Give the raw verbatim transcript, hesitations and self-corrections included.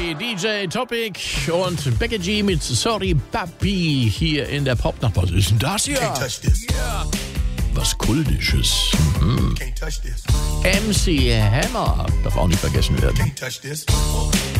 Party, D J Topic und Becky G mit Sorry Papi hier in der Popnacht. Was ist denn das hier? Ja. Was Kultisches. Mhm. M C Hammer darf auch nicht vergessen werden.